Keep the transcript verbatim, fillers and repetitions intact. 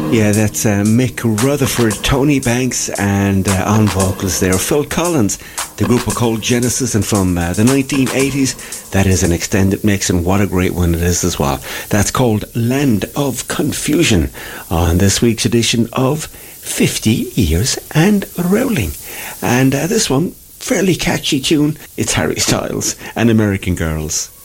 Yeah, that's uh, Mick Rutherford, Tony Banks, and uh, on vocals there, Phil Collins. The group are called Genesis, and from uh, the nineteen eighties, that is an extended mix, and what a great one it is as well. That's called Land of Confusion on this week's edition of fifty Years and Rolling. And uh, this one, fairly catchy tune, it's Harry Styles and American Girls.